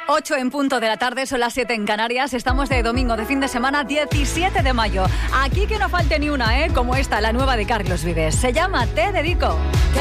8 en punto de la tarde, son las 7 en Canarias. Estamos de domingo, de fin de semana, 17 de mayo. Aquí que no falte ni una, como esta, la nueva de Carlos Vives. Se llama Te Dedico. Te